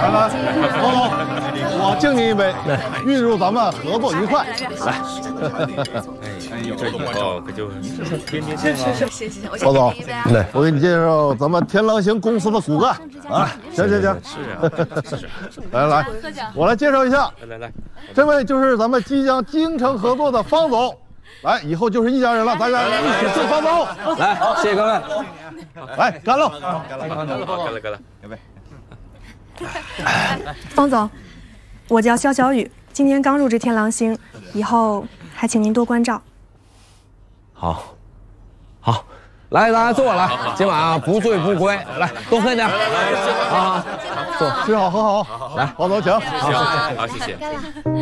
来，王总，我敬您一杯，预祝咱们合作愉快。来， 这以后可就天天见了。 谢谢， 王总，来，我给你介绍咱们天狼星公司的骨干啊。行， 是啊， 来，我来介绍一下， 来， 这位就是咱们即将京城合作的方总。来，以后就是一家人了，大家一起祝方总。 来，谢谢各位。 来，干了！ 干了！ 干杯！ 方总，我叫肖小雨，今年刚入职天狼星，以后还请您多关照。 好，来，大家坐来，今晚啊不醉不归，来多喝点啊， 坐，吃好喝好。来，王总请。 好，谢谢。